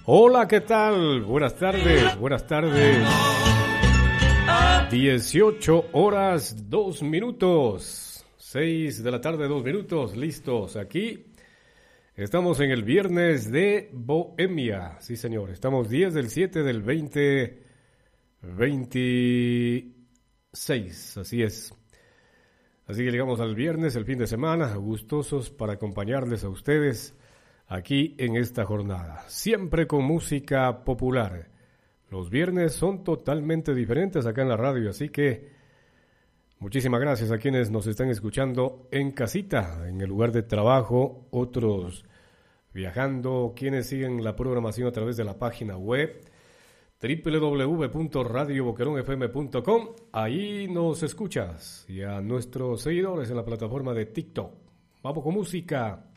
Hola, ¿qué tal? Buenas tardes, buenas tardes. 18 horas, 2 minutos. 6 de la tarde, 2 minutos. Listos aquí. Estamos en el viernes de Bohemia. Sí, señor. Estamos 10 del 7 del 2026. Así es. Así que llegamos al viernes, el fin de semana, gustosos para acompañarles a ustedes aquí en esta jornada. Siempre con música popular. Los viernes son totalmente diferentes acá en la radio, así que muchísimas gracias a quienes nos están escuchando en casita, en el lugar de trabajo, otros viajando, quienes siguen la programación a través de la página web www.radioboqueronfm.com. Ahí nos escuchas, y a nuestros seguidores en la plataforma de TikTok. Vamos con música.